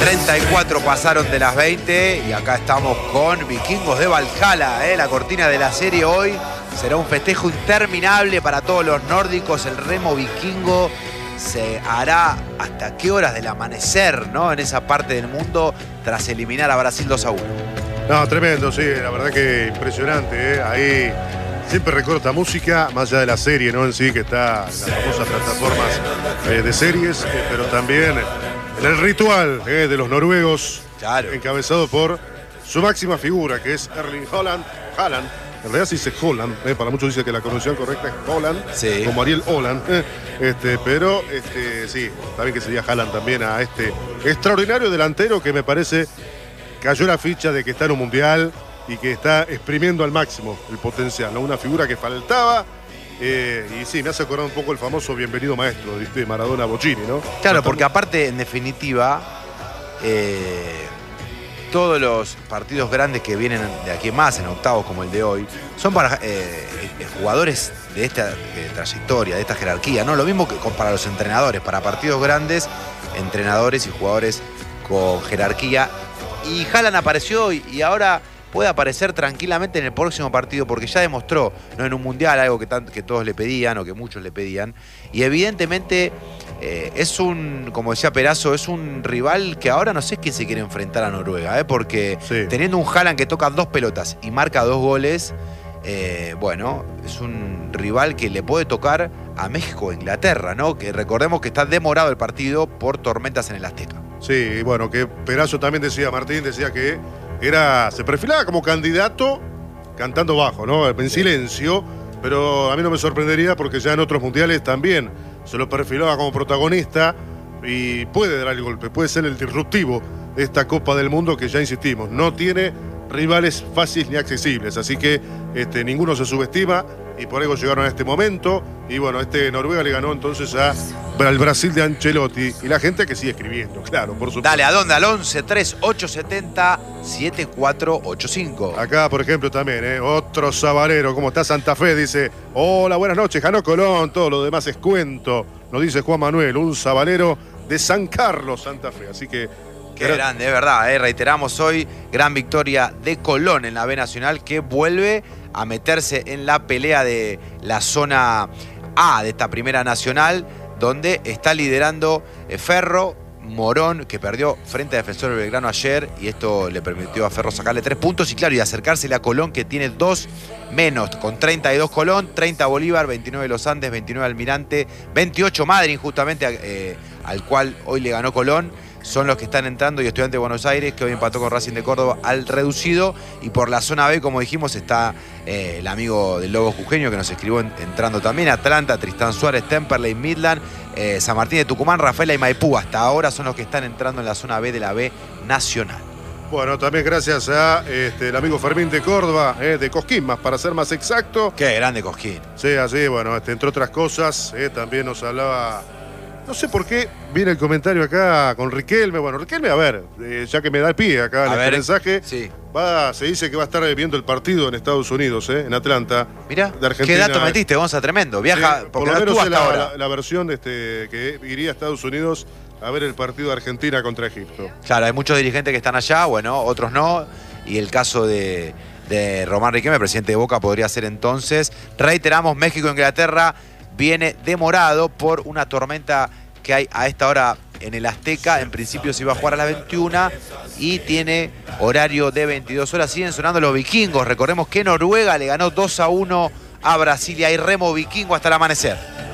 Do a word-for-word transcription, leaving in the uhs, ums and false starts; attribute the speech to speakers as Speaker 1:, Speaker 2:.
Speaker 1: treinta y cuatro pasaron de las veinte y acá estamos con Vikingos de Valhalla, ¿eh? La cortina de la serie hoy será un festejo interminable para todos los nórdicos. El remo vikingo se hará hasta qué horas del amanecer, ¿no? En esa parte del mundo tras eliminar a Brasil dos a uno.
Speaker 2: No, tremendo, sí, la verdad que impresionante, ¿eh? Ahí siempre recuerdo esta música, más allá de la serie, ¿no? En sí, que está en las famosas plataformas eh, de series, eh, pero también en el ritual eh, de los noruegos,
Speaker 1: claro,
Speaker 2: encabezado por su máxima figura, que es Erling Haaland. Haaland, en realidad se dice Holland, eh, para muchos dice que la pronunciación correcta es Holland,
Speaker 1: sí,
Speaker 2: como Ariel Holland, eh, este, pero este, sí, también que sería Haaland también a este extraordinario delantero que me parece cayó la ficha de que está en un mundial y que está exprimiendo al máximo el potencial, ¿no? Una figura que faltaba. Eh, y sí, me hace acordar un poco el famoso bienvenido maestro de Maradona Bochini, ¿no?
Speaker 1: Claro, porque aparte, en definitiva, eh, todos los partidos grandes que vienen de aquí en más, en octavos como el de hoy, son para eh, jugadores de esta de trayectoria, de esta jerarquía, ¿no? Lo mismo que para los entrenadores, para partidos grandes, entrenadores y jugadores con jerarquía. Y Haaland apareció y, y ahora puede aparecer tranquilamente en el próximo partido porque ya demostró, no en un mundial, algo que, tanto, que todos le pedían o que muchos le pedían. Y evidentemente eh, es un, como decía Perazo, es un rival que ahora no sé quién se quiere enfrentar a Noruega, ¿eh? Porque sí, teniendo un Haaland que toca dos pelotas y marca dos goles, eh, bueno, es un rival que le puede tocar a México o Inglaterra, ¿no? Que recordemos que está demorado el partido por tormentas en el Azteca.
Speaker 2: Sí, bueno, que Perazo también decía, Martín decía que era, se perfilaba como candidato cantando bajo, ¿no? En silencio, pero a mí no me sorprendería porque ya en otros mundiales también se lo perfilaba como protagonista y puede dar el golpe, puede ser el disruptivo de esta Copa del Mundo que ya insistimos, no tiene rivales fáciles ni accesibles, así que este, ninguno se subestima y por eso llegaron a este momento. Y bueno, este Noruega le ganó entonces a, al Brasil de Ancelotti y la gente que sigue escribiendo, claro, por supuesto.
Speaker 1: Dale, ¿a dónde? Al once tres ocho siete cero siete cuatro ocho cinco.
Speaker 2: Acá, por ejemplo, también, ¿eh? Otro sabalero, ¿cómo está Santa Fe? Dice, hola, buenas noches, Jano Colón, todo lo demás es cuento. Nos dice Juan Manuel, un sabalero de San Carlos, Santa Fe. Así que
Speaker 1: qué era... grande, es verdad, ¿eh? Reiteramos hoy, gran victoria de Colón en la B Nacional que vuelve a meterse en la pelea de la zona A de esta primera nacional, donde está liderando Ferro, Morón, que perdió frente a Defensor del Belgrano ayer, y esto le permitió a Ferro sacarle tres puntos y claro, y acercársele a Colón, que tiene dos menos, con treinta y dos Colón, treinta Bolívar, veintinueve Los Andes, veintinueve Almirante, veintiocho Madryn, justamente eh, al cual hoy le ganó Colón. Son los que están entrando, y Estudiantes de Buenos Aires, que hoy empató con Racing de Córdoba al reducido. Y por la zona B, como dijimos, está eh, el amigo del Lobo Jujeño que nos escribió en, entrando también. Atlanta, Tristán Suárez, Temperley, Midland, eh, San Martín de Tucumán, Rafaela y Maipú. Hasta ahora son los que están entrando en la zona B de la B Nacional.
Speaker 2: Bueno, también gracias a este, el amigo Fermín de Córdoba, eh, de Cosquín, más para ser más exacto.
Speaker 1: Qué grande Cosquín.
Speaker 2: Sí, así, bueno, este, entre otras cosas, eh, también nos hablaba... No sé por qué viene el comentario acá con Riquelme. Bueno, Riquelme, a ver, eh, ya que me da el pie acá en este mensaje,
Speaker 1: sí,
Speaker 2: va, se dice que va a estar viendo el partido en Estados Unidos, eh, en Atlanta.
Speaker 1: Mirá, qué dato metiste, Gonza, tremendo. Viaja,
Speaker 2: sí,
Speaker 1: porque
Speaker 2: por lo
Speaker 1: no
Speaker 2: menos
Speaker 1: hasta
Speaker 2: es la,
Speaker 1: ahora.
Speaker 2: La, la versión este, que iría a Estados Unidos a ver el partido de Argentina contra Egipto.
Speaker 1: Claro, hay muchos dirigentes que están allá, bueno, otros no. Y el caso de, de Román Riquelme, presidente de Boca, podría ser entonces. Reiteramos, México-Inglaterra viene demorado por una tormenta que hay a esta hora en el Azteca. En principio se iba a jugar a las veintiuna y tiene horario de veintidós horas. Siguen sonando los vikingos. Recordemos que Noruega le ganó dos a uno a Brasil y hay remo vikingo hasta el amanecer.